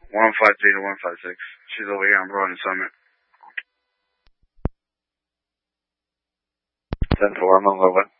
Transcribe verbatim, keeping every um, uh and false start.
one five zero one five six. She's over here on Broad and Summit. ten four, I'm over.